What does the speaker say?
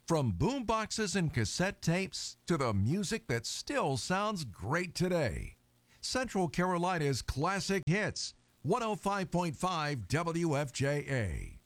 From boomboxes and cassette tapes to the music that still sounds great today. Central Carolina's classic hits, 105.5 WFJA.